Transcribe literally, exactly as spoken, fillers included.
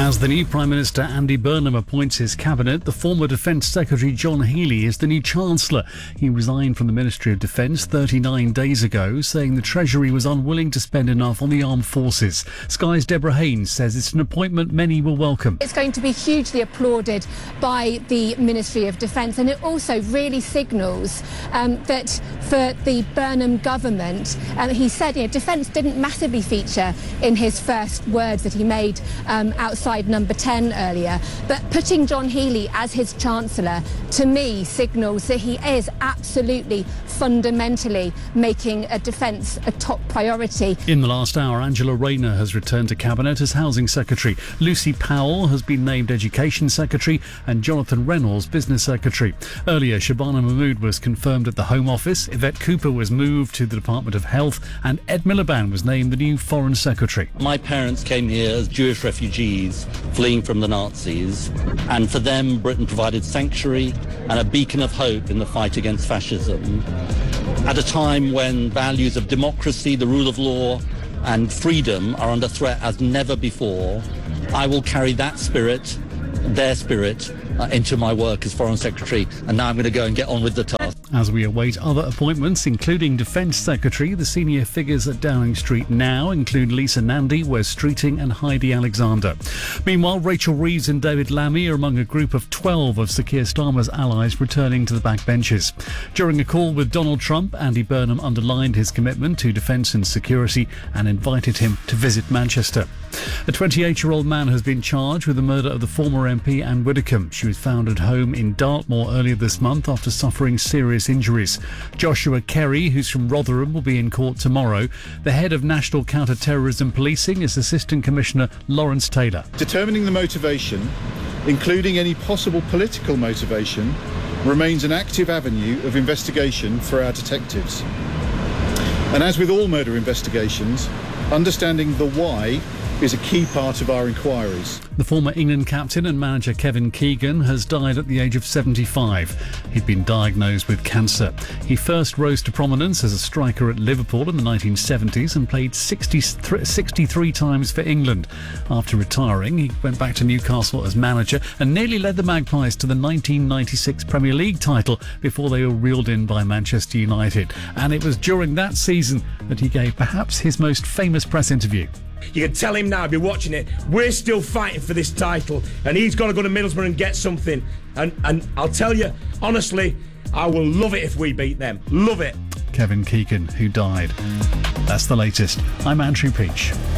As the new Prime Minister Andy Burnham appoints his cabinet, the former Defence Secretary John Healey is the new Chancellor. He resigned from the Ministry of Defence thirty-nine days ago, saying the Treasury was unwilling to spend enough on the armed forces. Sky's Deborah Haynes says it's an appointment many will welcome. It's going to be hugely applauded by the Ministry of Defence, and it also really signals um, that for the Burnham government, um, he said, you know, defence didn't massively feature in his first words that he made um, outside number ten earlier, but putting John Healey as his Chancellor, to me, signals that he is absolutely fundamentally making a defence a top priority. In the last hour, Angela Rayner has returned to Cabinet as Housing Secretary. Lucy Powell has been named Education Secretary and Jonathan Reynolds Business Secretary. Earlier, Shabana Mahmood was confirmed at the Home Office, Yvette Cooper was moved to the Department of Health, and Ed Miliband was named the new Foreign Secretary. My parents came here as Jewish refugees fleeing from the Nazis, and for them Britain provided sanctuary and a beacon of hope in the fight against fascism. At a time when values of democracy, the rule of law and freedom are under threat as never before, I will carry that spirit, their spirit, uh, into my work as Foreign Secretary, and now I'm going to go and get on with the task. As we await other appointments, including Defence Secretary, the senior figures at Downing Street now include Lisa Nandy, Wes Streeting and Heidi Alexander. Meanwhile, Rachel Reeves and David Lammy are among a group of twelve of Sir Keir Starmer's allies returning to the backbenches. During a call with Donald Trump, Andy Burnham underlined his commitment to defence and security and invited him to visit Manchester. A twenty-eight-year-old man has been charged with the murder of the former M P Anne Widdecombe. She was found at home in Dartmoor earlier this month after suffering serious injuries. Joshua Kerry, who's from Rotherham, will be in court tomorrow. The head of National Counter-Terrorism Policing is Assistant Commissioner Lawrence Taylor. Determining the motivation, including any possible political motivation, remains an active avenue of investigation for our detectives. And as with all murder investigations, understanding the why is a key part of our inquiries. The former England captain and manager Kevin Keegan has died at the age of seventy-five. He'd been diagnosed with cancer. He first rose to prominence as a striker at Liverpool in the nineteen seventies and played sixty-three times for England. After retiring, he went back to Newcastle as manager and nearly led the Magpies to the nineteen ninety-six Premier League title before they were reeled in by Manchester United. And it was during that season that he gave perhaps his most famous press interview. You can tell him now, be watching it, we're still fighting for this title and he's got to go to Middlesbrough and get something. And, and I'll tell you, honestly, I will love it if we beat them. Love it. Kevin Keegan, who died. That's the latest. I'm Andrew Peach.